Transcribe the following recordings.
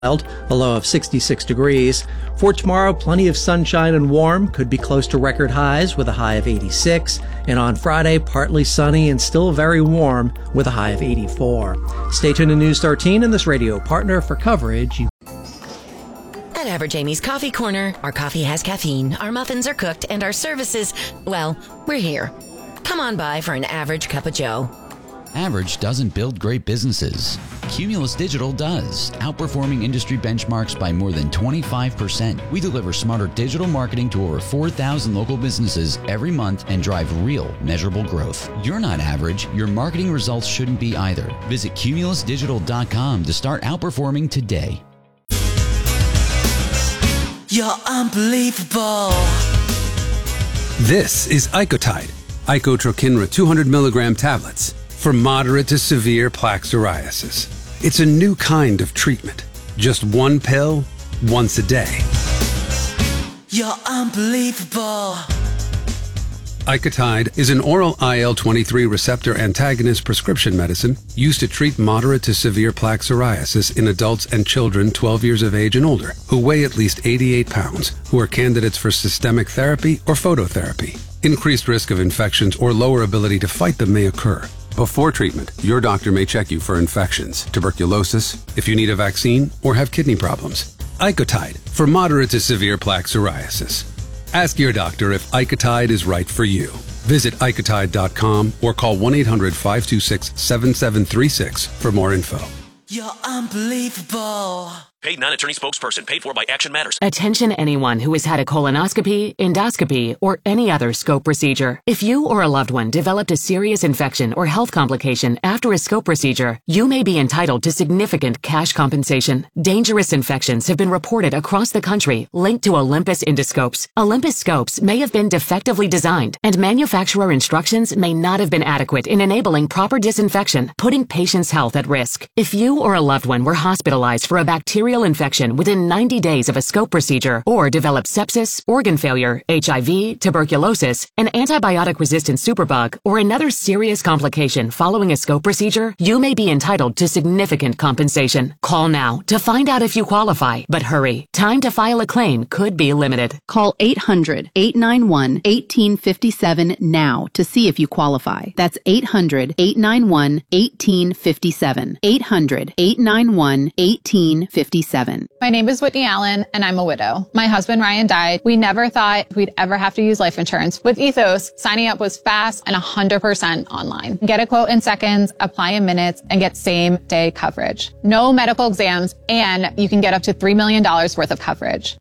a low of 66 degrees. For tomorrow, plenty of sunshine and warm, could be close to record highs with a high of 86. And on Friday, partly sunny and still very warm with a high of 84. Stay tuned to News 13 and this radio partner for coverage. At Average Amy's Coffee Corner, our coffee has caffeine, our muffins are cooked, and our services, well, we're here. Come on by for an average cup of joe. Average doesn't build great businesses. Cumulus Digital does, outperforming industry benchmarks by more than 25%. We deliver smarter digital marketing to over 4,000 local businesses every month and drive real, measurable growth. You're not average. Your marketing results shouldn't be either. Visit cumulusdigital.com to start outperforming today. You're unbelievable. This is Icotide, Icotrokinra 200 milligram tablets for moderate to severe plaque psoriasis. It's a new kind of treatment. Just one pill, once a day. You're unbelievable. Icotide is an oral IL-23 receptor antagonist prescription medicine used to treat moderate to severe plaque psoriasis in adults and children 12 years of age and older who weigh at least 88 pounds, who are candidates for systemic therapy or phototherapy. Increased risk of infections or lower ability to fight them may occur. Before treatment, your doctor may check you for infections, tuberculosis, if you need a vaccine, or have kidney problems. Icotide for moderate to severe plaque psoriasis. Ask your doctor if Icotide is right for you. Visit Icotide.com or call 1-800-526-7736 for more info. You're unbelievable. Paid non-attorney spokesperson. Paid for by Action Matters. Attention anyone who has had a colonoscopy, endoscopy, or any other scope procedure. If you or a loved one developed a serious infection or health complication after a scope procedure, you may be entitled to significant cash compensation. Dangerous infections have been reported across the country linked to Olympus endoscopes. Olympus scopes may have been defectively designed, and manufacturer instructions may not have been adequate in enabling proper disinfection, putting patients' health at risk. If you or a loved one were hospitalized for a bacterial infection within 90 days of a scope procedure or developed sepsis, organ failure, HIV, tuberculosis, an antibiotic-resistant superbug, or another serious complication following a scope procedure, you may be entitled to significant compensation. Call now to find out if you qualify, but hurry. Time to file a claim could be limited. Call 800-891-1857 now to see if you qualify. That's 800-891-1857. 800-891-1857. My name is Whitney Allen, and I'm a widow. My husband, Ryan, died. We never thought we'd ever have to use life insurance. With Ethos, signing up was fast and 100% online. Get a quote in seconds, apply in minutes, and get same-day coverage. No medical exams, and you can get up to $3 million worth of coverage.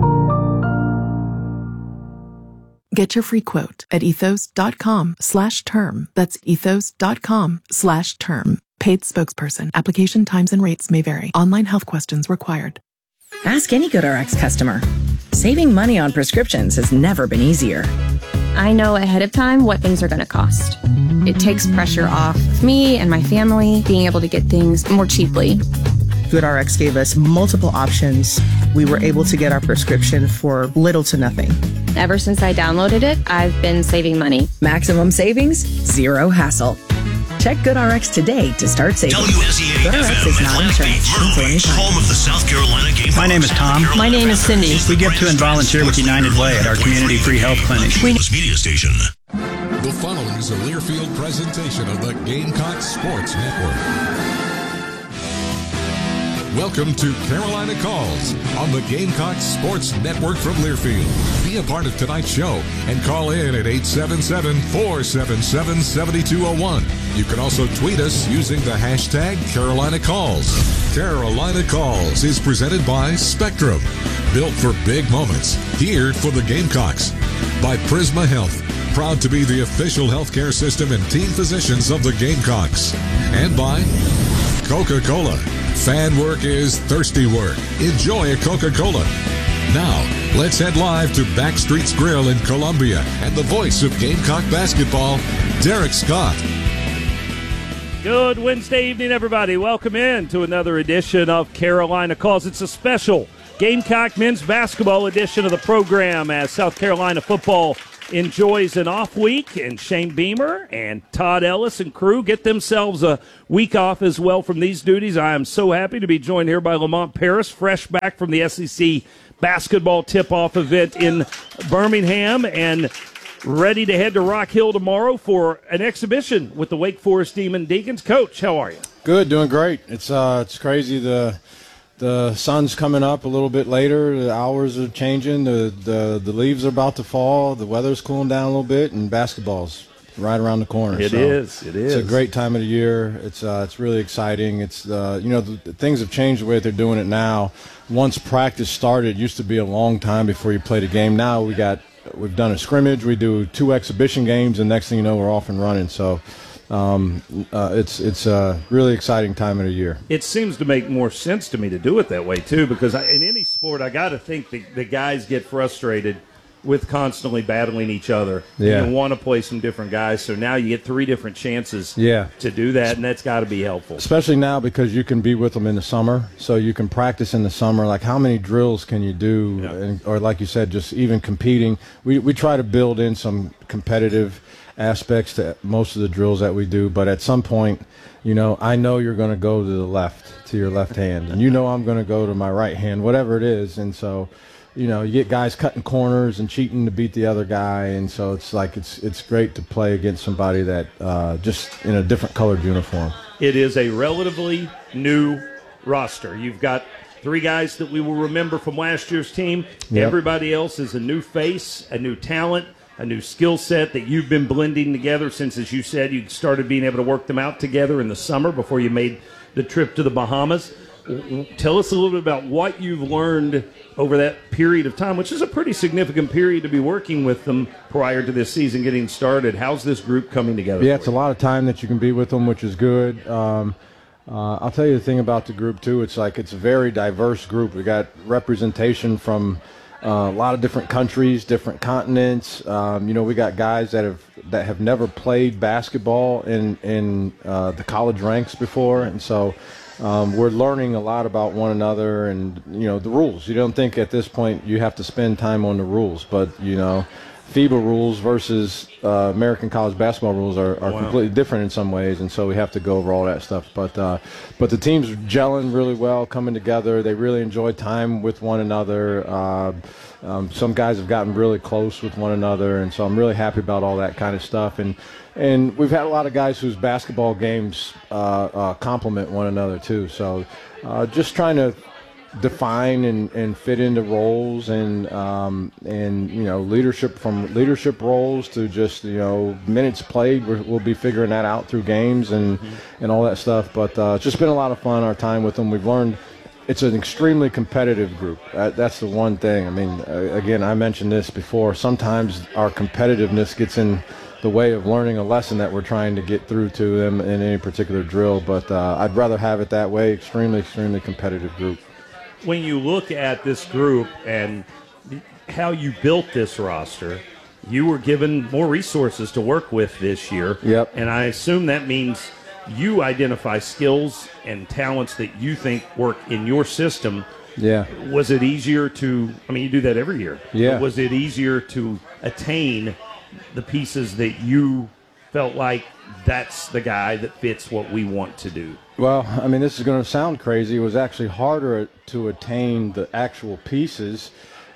Get your free quote at ethos.com/term. That's ethos.com/term. Paid spokesperson. Application times and rates may vary. Online health questions required. Ask any GoodRx customer. Saving money on prescriptions has never been easier. I know ahead of time what things are going to cost. It takes pressure off me and my family being able to get things more cheaply. GoodRx gave us multiple options. We were able to get our prescription for little to nothing. Ever since I downloaded it, I've been saving money. Maximum savings, zero hassle. Check GoodRx today to start saving. WSEA GoodRx is not insurance. home of the South Carolina Game. My name is Tom. My name is Cindy. We give to and volunteer with United Way at our community free health clinic. Media station. The following is a Learfield presentation of the Gamecock Sports Network. Welcome to Carolina Calls on the Gamecock Sports Network from Learfield. Be a part of tonight's show and call in at 877-477-7201. You can also tweet us using the hashtag Carolina Calls. Carolina Calls is presented by Spectrum, built for big moments, geared for the Gamecocks. By Prisma Health, proud to be the official healthcare system and team physicians of the Gamecocks. And by Coca-Cola. Fan work is thirsty work. Enjoy a Coca-Cola. Now, let's head live to Backstreet's Grill in Columbia and the voice of Gamecock basketball, Derek Scott. Good Wednesday evening, everybody. Welcome in to another edition of Carolina Calls. It's a special Gamecock men's basketball edition of the program as South Carolina football enjoys an off week, and Shane Beamer and Todd Ellis and crew get themselves a week off as well from these duties. I am so happy to be joined here by Lamont Paris, fresh back from the SEC basketball tip-off event in Birmingham, and ready to head to Rock Hill tomorrow for an exhibition with the Wake Forest Demon Deacons. Coach, how are you? Good, doing great. It's crazy. The sun's coming up a little bit later. The hours are changing. The leaves are about to fall. The weather's cooling down a little bit, and basketball's right around the corner. It is. It's a great time of the year. It's really exciting. It's the things have changed the way they're doing it now. Once practice started, it used to be a long time before you played a game. Now we've done a scrimmage. We do 2 exhibition games, and next thing you know, we're off and running. So. It's a really exciting time of the year. It seems to make more sense to me to do it that way, too, because in any sport, I got to think the guys get frustrated with constantly battling each other. Yeah. You want to play some different guys, so now you get 3 different chances to do that, and that's got to be helpful. Especially now because you can be with them in the summer, so you can practice in the summer. Like, how many drills can you do? Or like you said, just even competing. We try to build in some competitive aspects to most of the drills that we do, but at some point, I know you're going to go to the left, to your left hand, and I'm going to go to my right hand, whatever it is. And so, you get guys cutting corners and cheating to beat the other guy, and so it's like it's great to play against somebody that just in a different colored uniform. It is a relatively new roster. You've got 3 guys that we will remember from last year's team. Yep. Everybody else is a new face, a new talent, a new skill set that you've been blending together since, as you said, you started being able to work them out together in the summer before you made the trip to the Bahamas. Tell us a little bit about what you've learned over that period of time, which is a pretty significant period to be working with them prior to this season getting started. How's this group coming together? Yeah, it's a lot of time that you can be with them, which is good. I'll tell you the thing about the group, too. It's a very diverse group. We got representation from a lot of different countries, different continents. We got guys that have never played basketball in the college ranks before, and so we're learning a lot about one another and the rules. You don't think at this point you have to spend time on the rules, but FIBA rules versus American college basketball rules are completely different in some ways, and so we have to go over all that stuff. But the team's gelling really well, coming together. They really enjoy time with one another. Some guys have gotten really close with one another, and so I'm really happy about all that kind of stuff. And we've had a lot of guys whose basketball games complement one another too. So just trying to define and fit into roles and leadership, from leadership roles to just minutes played. We'll be figuring that out through games and all that stuff. But it's just been a lot of fun, our time with them. We've learned it's an extremely competitive group. That's the one thing. I mean, again, I mentioned this before. Sometimes our competitiveness gets in the way of learning a lesson that we're trying to get through to them in any particular drill. But I'd rather have it that way. Extremely, extremely competitive group. When you look at this group and how you built this roster, you were given more resources to work with this year. Yep. And I assume that means you identify skills and talents that you think work in your system. Yeah. Was it easier to, you do that every year. Yeah. Was it easier to attain the pieces that you felt like that's the guy that fits what we want to do? Well, this is going to sound crazy. It was actually harder to attain the actual pieces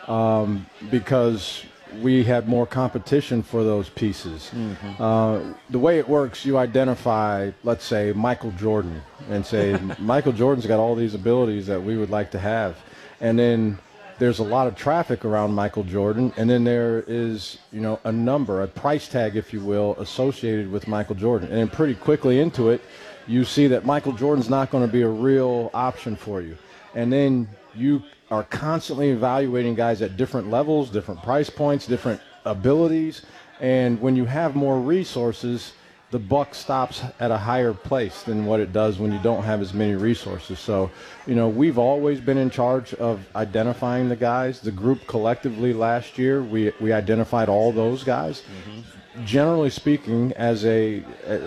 because we had more competition for those pieces. Mm-hmm. The way it works, you identify, let's say, Michael Jordan, and say, Michael Jordan's got all these abilities that we would like to have. And then there's a lot of traffic around Michael Jordan, and then there is, a number, a price tag, if you will, associated with Michael Jordan. And then pretty quickly into it, you see that Michael Jordan's not going to be a real option for you. And then you are constantly evaluating guys at different levels, different price points, different abilities. And when you have more resources, the buck stops at a higher place than what it does when you don't have as many resources. So, we've always been in charge of identifying the guys. The group collectively last year, we identified all those guys. Mm-hmm. Generally speaking, as a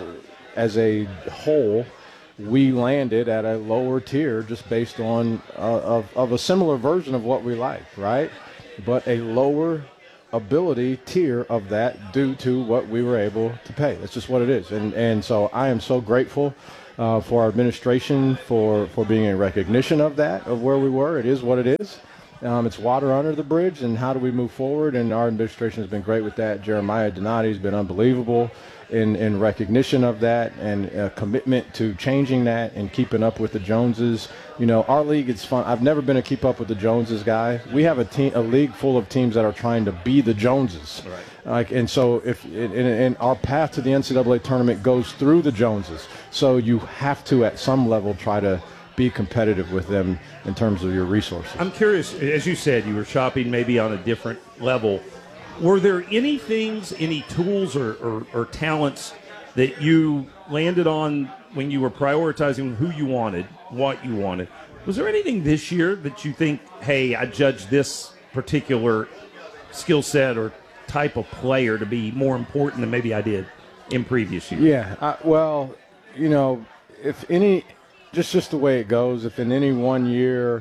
whole, we landed at a lower tier just based on of a similar version of what we like, right? But a lower ability tier of that due to what we were able to pay. That's just what it is. And so I am so grateful for our administration for being in recognition of that, of where we were. It is what it is. It's water under the bridge, and how do we move forward? And our administration has been great with that. Jeremiah Donati has been unbelievable in recognition of that and a commitment to changing that and keeping up with the Joneses. You know, our league is fun. I've never been a keep up with the Joneses guy. We have a league full of teams that are trying to be the Joneses. Right. And so and our path to the NCAA tournament goes through the Joneses. So you have to, at some level, try to be competitive with them in terms of your resources. I'm curious, as you said, you were shopping maybe on a different level. Were there any things, any tools or talents that you landed on when you were prioritizing who you wanted, what you wanted? Was there anything this year that you think, hey, I judged this particular skill set or type of player to be more important than maybe I did in previous years? Yeah, well, you know, if any, just the way it goes, if in any one year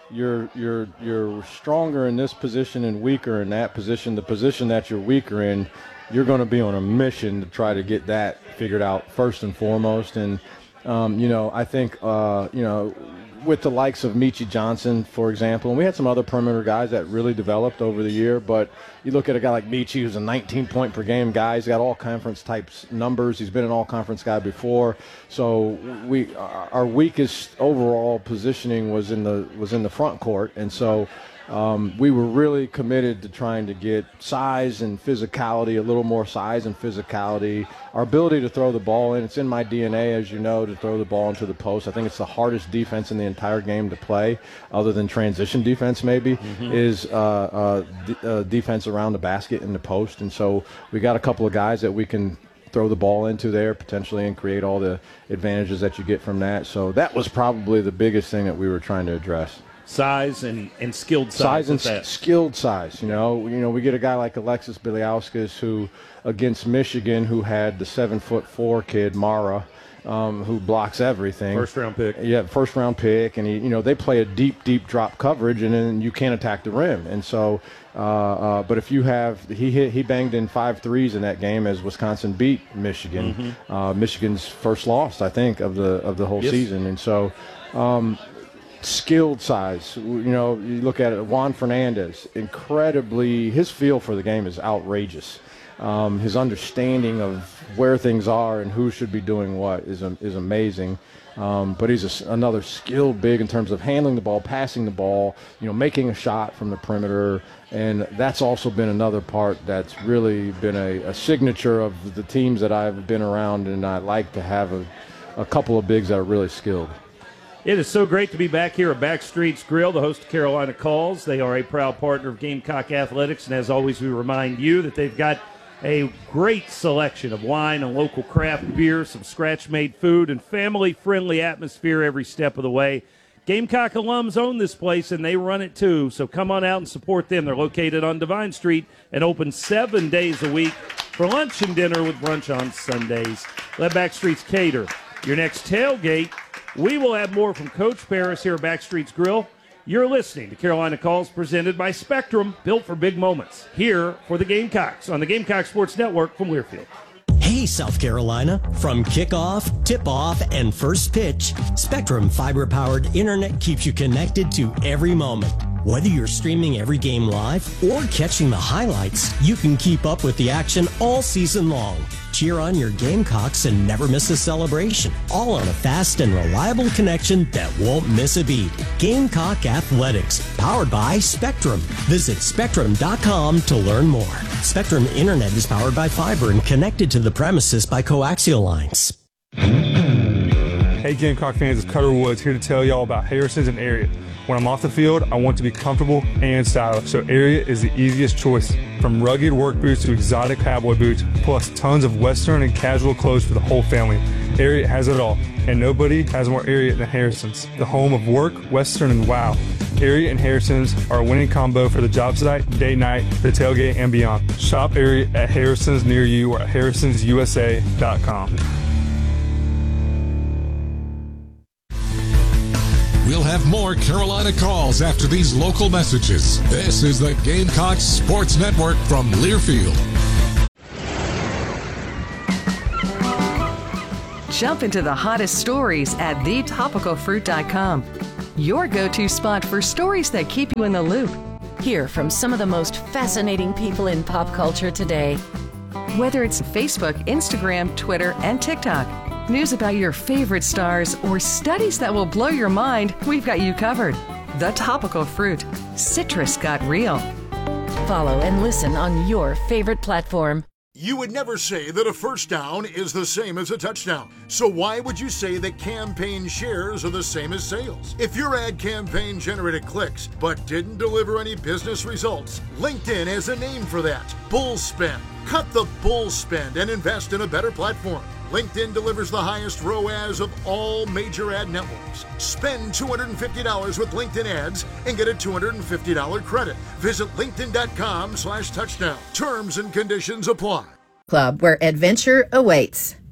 you're stronger in this position and weaker in that position, the position that you're weaker in, you're going to be on a mission to try to get that figured out first and foremost. And, you know, I think, you know, with the likes of Michi Johnson, for example, and we had some other perimeter guys that really developed over the year, but you look at a guy like Michi, who's a 19-point-per-game guy. He's got all-conference types numbers. He's been an all-conference guy before. So our weakest overall positioning was in the front court, and so we were really committed to trying to get size and physicality, a little more size and physicality. Our ability to throw the ball in, it's in my DNA, as you know, to throw the ball into the post. I think it's the hardest defense in the entire game to play, other than transition defense maybe, is defense around the basket in the post. And so we got a couple of guys that we can throw the ball into there potentially and create all the advantages that you get from that. So that was probably the biggest thing that we were trying to address. Size and skilled size. Size and skilled size. You know, we get a guy like Alexis Biliauskas, who against Michigan, who had the 7'4" kid Mara, who blocks everything. First-round pick. Yeah, first-round pick, and they play a deep drop coverage, and then you can't attack the rim. And so, but if you have, he banged in 5 threes in that game as Wisconsin beat Michigan. Michigan's first loss, I think, of the whole season, and so. Skilled size, you look at it, Juan Fernandez, incredibly, his feel for the game is outrageous. His understanding of where things are and who should be doing what is amazing. But he's another skilled big in terms of handling the ball, passing the ball, making a shot from the perimeter. And that's also been another part that's really been a signature of the teams that I've been around, and I like to have a couple of bigs that are really skilled. It is so great to be back here at Backstreet's Grill, the host of Carolina Calls. They are a proud partner of Gamecock Athletics, and as always, we remind you that they've got a great selection of wine and local craft beer, some scratch-made food, and family-friendly atmosphere every step of the way. Gamecock alums own this place, and they run it too, so come on out and support them. They're located on Devine Street and open 7 days a week for lunch and dinner with brunch on Sundays. Let Backstreet's cater your next tailgate. We will have more from Coach Paris here at Backstreet's Grill. You're listening to Carolina Calls presented by Spectrum, built for big moments. Here for the Gamecocks on the Gamecock Sports Network from Learfield. Hey, South Carolina. From kickoff, tip-off, and first pitch, Spectrum fiber-powered internet keeps you connected to every moment. Whether you're streaming every game live or catching the highlights, you can keep up with the action all season long. Cheer on your Gamecocks and never miss a celebration, all on a fast and reliable connection that won't miss a beat. Gamecock Athletics, powered by Spectrum. Visit Spectrum.com to learn more. Spectrum Internet is powered by fiber and connected to the premises by coaxial lines. Hey Gamecock fans, it's Cutter Woods here to tell y'all about Harrison's and Ariat. When I'm off the field, I want to be comfortable and stylish, so Ariat is the easiest choice. From rugged work boots to exotic cowboy boots, plus tons of Western and casual clothes for the whole family. Ariat has it all, and nobody has more Ariat than Harrison's, the home of work, Western, and wow. Ariat and Harrison's are a winning combo for the job site, date night, the tailgate, and beyond. Shop Ariat at Harrison's near you or at harrisonsusa.com. We'll have have more Carolina Calls after these local messages. This is the Gamecocks Sports Network from Learfield. Jump into the hottest stories at thetopicalfruit.com. Your go-to spot for stories that keep you in the loop. Hear from some of the most fascinating people in pop culture today. Whether it's Facebook, Instagram, Twitter, and TikTok, news about your favorite stars, or studies that will blow your mind, we've got you covered. The Topical Fruit. Citrus got real. Follow and listen on your favorite platform. You would never say that a first down is the same as a touchdown. So why would you say that campaign shares are the same as sales? If your ad campaign generated clicks but didn't deliver any business results, LinkedIn has a name for that: bull spend. Cut the bull spend and invest in a better platform. LinkedIn delivers the highest ROAS of all major ad networks. Spend $250 with LinkedIn ads and get a $250 credit. Visit linkedin.com/touchdown. Terms and conditions apply. Club, where adventure awaits.